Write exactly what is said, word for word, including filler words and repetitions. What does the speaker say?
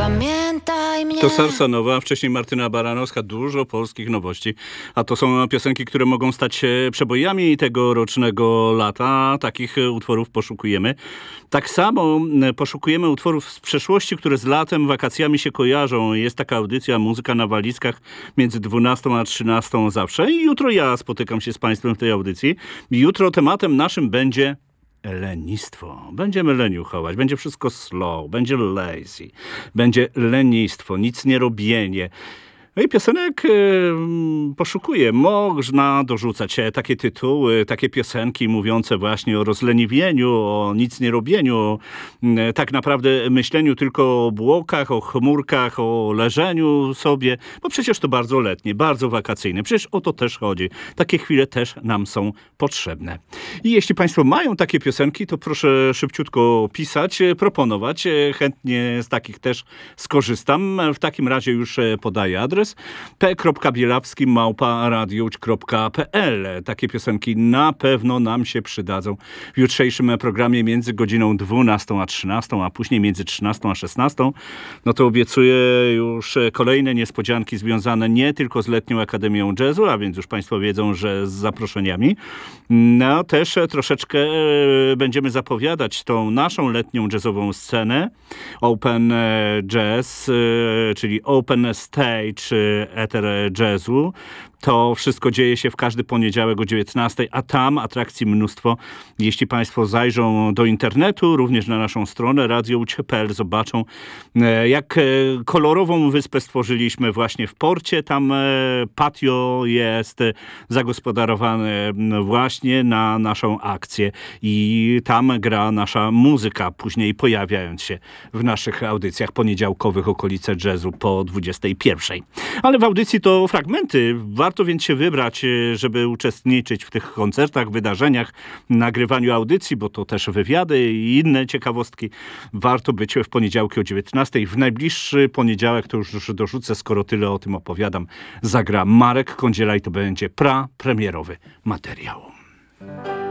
Pamiętaj mnie. To Sarsa Nowa, a wcześniej Martyna Baranowska. Dużo polskich nowości. A to są piosenki, które mogą stać się przebojami tegorocznego lata. Takich utworów poszukujemy. Tak samo poszukujemy utworów z przeszłości, które z latem, wakacjami się kojarzą. Jest taka audycja Muzyka na walizkach między dwunastą a trzynastą zawsze. I jutro ja spotykam się z Państwem w tej audycji. Jutro tematem naszym będzie lenistwo. Będziemy leniuchować, będzie wszystko slow, będzie lazy, będzie lenistwo, nic nie robienie. No i piosenek y, poszukuję. Można dorzucać takie tytuły, takie piosenki mówiące właśnie o rozleniwieniu, o nic nie robieniu, y, tak naprawdę myśleniu tylko o obłokach, o chmurkach, o leżeniu sobie, bo przecież to bardzo letnie, bardzo wakacyjne. Przecież o to też chodzi. Takie chwile też nam są potrzebne. I jeśli Państwo mają takie piosenki, to proszę szybciutko pisać, proponować. Chętnie z takich też skorzystam. W takim razie już podaję adres p kropka bielawski małpa radiuć kropka p l. Takie piosenki na pewno nam się przydadzą w jutrzejszym programie między godziną dwunastą a trzynastą, a później między trzynastą a szesnastą. No to obiecuję już kolejne niespodzianki związane nie tylko z Letnią Akademią Jazzu, a więc już Państwo wiedzą, że z zaproszeniami. No też troszeczkę będziemy zapowiadać tą naszą letnią jazzową scenę. Open Jazz, czyli Open Stage Eter Jazzu. To wszystko dzieje się w każdy poniedziałek o dziewiętnastej, a tam atrakcji mnóstwo. Jeśli Państwo zajrzą do internetu, również na naszą stronę radio kropka p l, zobaczą, jak kolorową wyspę stworzyliśmy właśnie w porcie. Tam patio jest zagospodarowane właśnie na naszą akcję i tam gra nasza muzyka, później pojawiając się w naszych audycjach poniedziałkowych okolice jazzu po dwudziestej pierwszej. Ale w audycji to fragmenty. Warto więc się wybrać, żeby uczestniczyć w tych koncertach, wydarzeniach, nagrywaniu audycji, bo to też wywiady i inne ciekawostki. Warto być w poniedziałki o dziewiętnastej. W najbliższy poniedziałek, to już dorzucę, skoro tyle o tym opowiadam, zagra Marek Kądziela i to będzie pra-premierowy materiał.